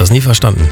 das nie verstanden.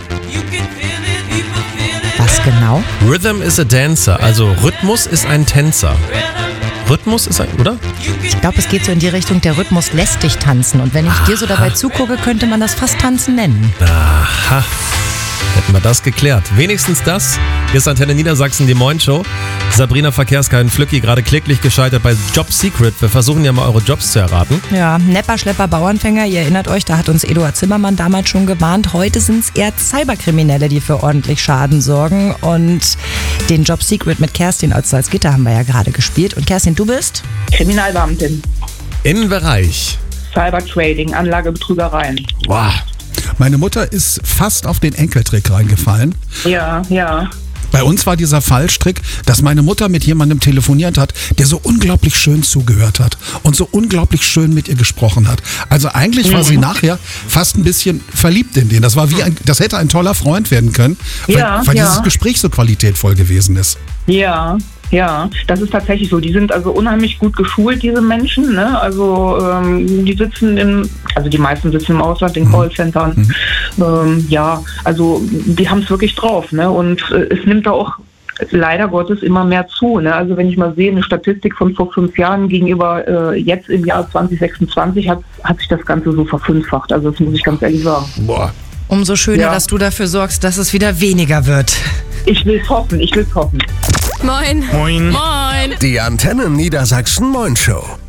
Was genau? Rhythm is a dancer, also Rhythmus ist ein Tänzer. Rhythmus ist ein, oder? Ich glaube, es geht so in die Richtung, der Rhythmus lässt dich tanzen. Und wenn ich dir so dabei zugucke, könnte man das fast Tanzen nennen. Aha. Hätten wir das geklärt. Wenigstens das. Hier ist Antenne Niedersachsen, die Moin-Show. Sabrina Verkehrska und Flücki gerade kläglich gescheitert bei Job Secret. Wir versuchen ja mal eure Jobs zu erraten. Ja, Nepper, Schlepper, Bauernfänger, ihr erinnert euch, da hat uns Eduard Zimmermann damals schon gewarnt. Heute sind es eher Cyberkriminelle, die für ordentlich Schaden sorgen. Und den Job Secret mit Kerstin als Salzgitter haben wir ja gerade gespielt. Und Kerstin, du bist? Kriminalbeamtin. Im Bereich. Cybertrading, Anlagebetrügereien. Wow. Meine Mutter ist fast auf den Enkeltrick reingefallen. Ja. Bei uns war dieser Fallstrick, dass meine Mutter mit jemandem telefoniert hat, der so unglaublich schön zugehört hat und so unglaublich schön mit ihr gesprochen hat. Also eigentlich war sie nachher fast ein bisschen verliebt in den. Das war das hätte ein toller Freund werden können, weil dieses Gespräch so qualitätvoll gewesen ist. Ja, das ist tatsächlich so. Die sind also unheimlich gut geschult, diese Menschen. Ne? Also die meisten sitzen im Ausland, in Callcentern. Also die haben es wirklich drauf. Ne? Und es nimmt da auch leider Gottes immer mehr zu. Ne? Also wenn ich mal sehe, eine Statistik von vor 5 Jahren gegenüber jetzt im Jahr 2026 hat sich das Ganze so verfünffacht. Also das muss ich ganz ehrlich sagen. Boah. Umso schöner, dass du dafür sorgst, dass es wieder weniger wird. Ich will es hoffen. Moin. Moin. Moin. Die Antenne Niedersachsen Moin Show.